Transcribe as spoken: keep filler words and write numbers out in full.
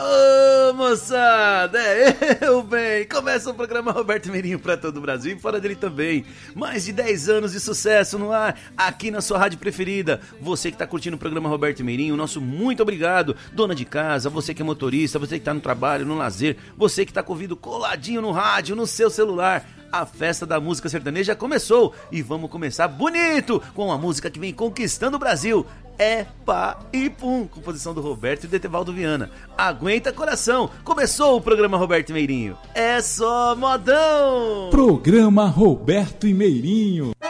Ô, moçada, é eu bem. Começa o programa Roberto Meirinho para todo o Brasil e fora dele também. Mais de dez anos de sucesso no ar, aqui na sua rádio preferida. Você que tá curtindo o programa Roberto Meirinho, nosso muito obrigado. Dona de casa, você que é motorista, você que tá no trabalho, no lazer, você que tá com o ouvido coladinho no rádio, no seu celular. A festa da música sertaneja começou e vamos começar bonito com a música que vem conquistando o Brasil. É pá e pum, composição do Roberto e do Etevaldo Viana. Aguenta coração, começou o programa Roberto e Meirinho. É só modão! Programa Roberto e Meirinho.